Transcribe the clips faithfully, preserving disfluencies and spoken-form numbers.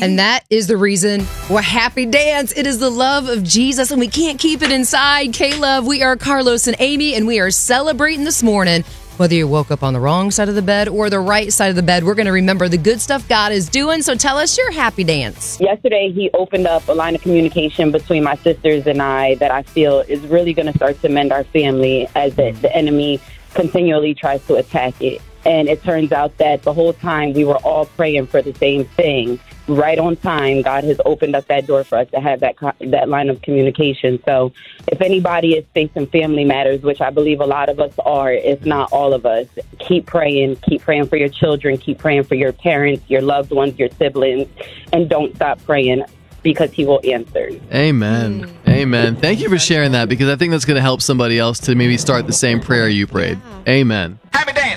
And that is the reason we're happy dance. It is the love of Jesus, and we can't keep it inside. K-Love, we are Carlos and Amy, and we are celebrating this morning. Whether you woke up on the wrong side of the bed or the right side of the bed, we're going to remember the good stuff God is doing. So tell us your happy dance. Yesterday, he opened up a line of communication between my sisters and I that I feel is really going to start to mend our family as the, the enemy continually tries to attack it. And it turns out that the whole time we were all praying for the same thing. Right on time, God has opened up that door for us to have that that line of communication. So if anybody is facing family matters, which I believe a lot of us are, if not all of us, keep praying. Keep praying for your children. Keep praying for your parents, your loved ones, your siblings, and don't stop praying because he will answer. Amen. Mm. Amen. Thank you for sharing that, because I think that's going to help somebody else to maybe start the same prayer you prayed. Yeah. Amen. Happy dance.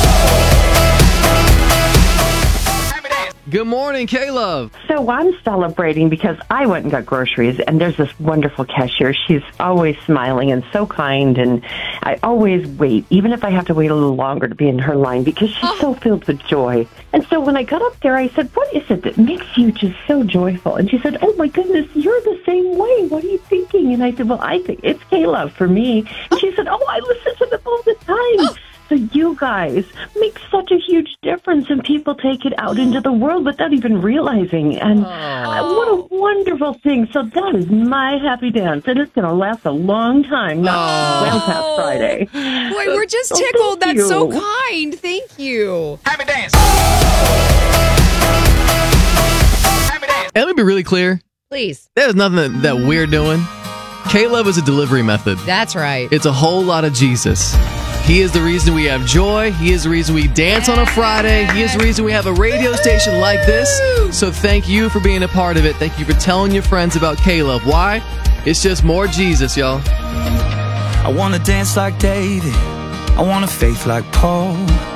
Good morning, K-Love. So I'm celebrating because I went and got groceries, and there's this wonderful cashier. She's always smiling and so kind, and I always wait, even if I have to wait a little longer to be in her line, because she's oh. so filled with joy. And so when I got up there, I said, what is it that makes you just so joyful? And she said, oh, my goodness, you're the same way. What are you thinking? And I said, well, I think it's K-Love for me. And she said, oh, I listen to them all the time. So you guys make such a huge difference, and people take it out into the world without even realizing. And uh, what a wonderful thing. So that is my happy dance, and it's going to last a long time, not oh. well past Friday. Boy, we're just tickled. Oh, That's you. so kind. Thank you. Happy dance. Happy dance. And let me be really clear. Please. There's nothing that, that we're doing. K-Love is a delivery method. That's right. It's a whole lot of Jesus. He is the reason we have joy. He is the reason we dance on a Friday. He is the reason we have a radio station like this. So thank you for being a part of it. Thank you for telling your friends about K-Love. Why? It's just more Jesus, y'all. I want to dance like David. I want a faith like Paul.